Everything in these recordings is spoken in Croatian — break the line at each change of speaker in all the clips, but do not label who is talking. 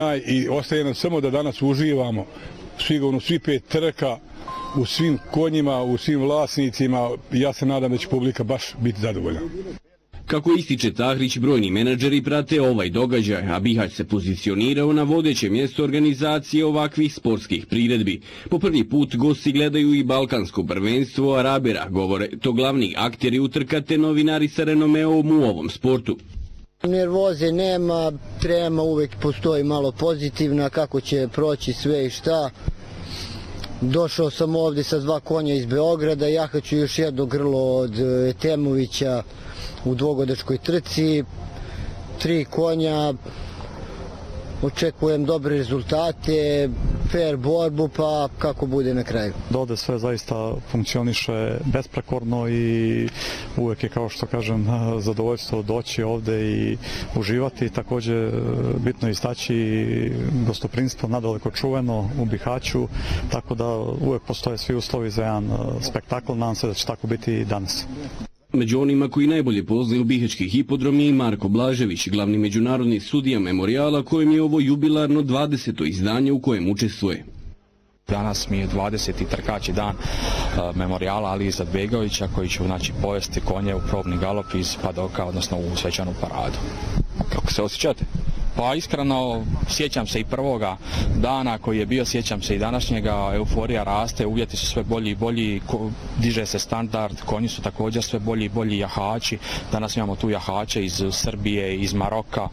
I ostaje nam samo da danas uživamo sigurno svi 5 trka, u svim konjima, u svim vlasnicima. Ja se nadam da će publika baš biti zadovoljna.
Kako ističe Tahrić, brojni menadžeri prate ovaj događaj, a Bihać se pozicionirao na vodeće mjesto organizacije ovakvih sportskih priredbi. Po prvi put gosti gledaju i balkansko prvenstvo Arabera, govore to glavni akteri utrka te novinari sa renomeom u ovom sportu.
Nervoze nema, trema uvek postoji malo pozitivna, kako će proći sve i šta. Došao sam ovdje sa 2 konja iz Beograda, jahaću još jedno grlo od Temovića u dvogodačkoj trci, 3 konja, očekujem dobre rezultate, fair borbu, pa kako bude na kraju.
Ovdje sve zaista funkcioniše besprekorno i uvijek je, kao što kažem, zadovoljstvo doći ovdje i uživati. Također bitno je istaći gostoprinstvo nadaleko čuveno u Bihaću, tako da uvijek postoje svi uslovi za jedan spektakl, nadam se da će tako biti i danas.
Među onima koji najbolje poznaju bihaćki hipodrom je i Marko Blažević, glavni međunarodni sudija memorijala, kojem je ovo jubilarno 20. izdanje u kojem učestvuje.
Danas mi je 20. trkaći dan memorijala Ali Izetbegovića, koji će povesti konje u probni galop iz padoka, odnosno u svečanu paradu. Kako se osjećate? Pa iskreno, sjećam se i prvoga dana koji je bio, sjećam se i današnjega, euforija raste, uvjeti su sve bolji i bolji, diže se standard, konji su također sve bolji i bolji jahači. Danas imamo tu jahače iz Srbije, iz Maroka,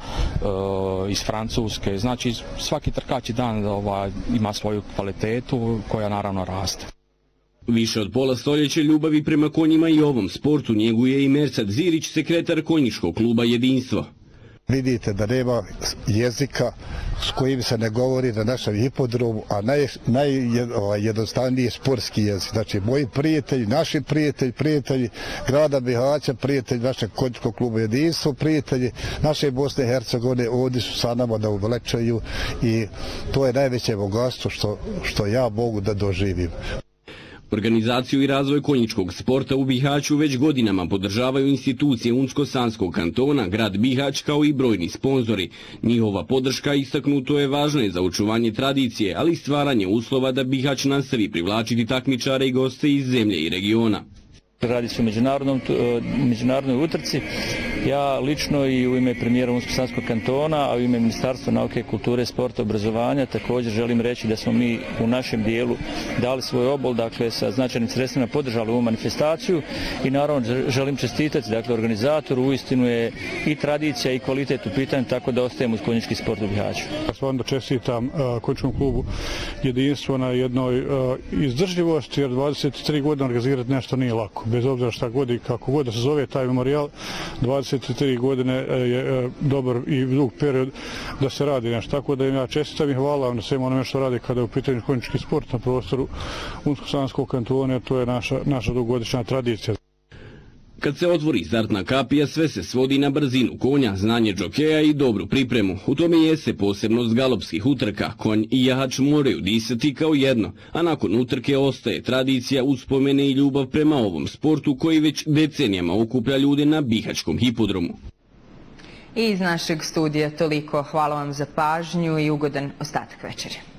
iz Francuske, znači svaki trkaći dan ima svoju kvalitetu koja naravno raste.
Više od pola stoljeća ljubavi prema konjima i ovom sportu njeguje i Mersad Zirić, sekretar konjičkog kluba Jedinstvo.
Vidite da nema jezika s kojim se ne govori na našem hipodromu, a najjednostavniji je sportski jezik. Znači, moji prijatelji, naši prijatelji grada Bihaća, prijatelji našeg konjičkog kluba Jedinstvo, prijatelji naše Bosne i Hercegovine, ovdje su sa nama da uvlečaju i to je najveće bogatstvo što ja mogu da doživim.
Organizaciju i razvoj konjičkog sporta u Bihaću već godinama podržavaju institucije Unsko-Sanskog kantona, grad Bihać kao i brojni sponzori. Njihova podrška, istaknuto je, važna je za očuvanje tradicije, ali i stvaranje uslova da Bihać nastavi privlačiti takmičare i goste iz zemlje i regiona.
Radi se o međunarodnoj utrci. Ja lično i u ime premijera Unsko-Sanskog kantona, a u ime Ministarstva nauke, kulture, sporta, obrazovanja također želim reći da smo mi u našem dijelu dali svoj obol, dakle sa značajnim sredstvima podržali ovu manifestaciju i naravno želim čestitati organizatoru, uistinu je i tradicija i kvalitet u pitanju, tako da ostajemo uz konjički sport u Bihaću.
Stvarno čestitam konjičkom klubu Jedinstvo na jednoj izdržljivosti, jer 23 godine organizirati nešto nije lako. Bez obzira šta god i kako god da se zove taj memorijal, 23 godine je dobar i dug period da se radi nešto. Tako da im ja čestitam i hvala na svemu onome što radi kada je u pitanju konjički sport na prostoru Unsko-Sanskog kantona, to je naša dugogodišnja tradicija.
Kad se otvori startna kapija, sve se svodi na brzinu konja, znanje džokeja i dobru pripremu. U tome jeste posebnost galopskih utrka. Konj i jahač moraju disati kao jedno, a nakon utrke ostaje tradicija, uspomene i ljubav prema ovom sportu koji već decenijama okuplja ljude na bihaćkom hipodromu.
I iz našeg studija toliko. Hvala vam za pažnju i ugodan ostatak večeri.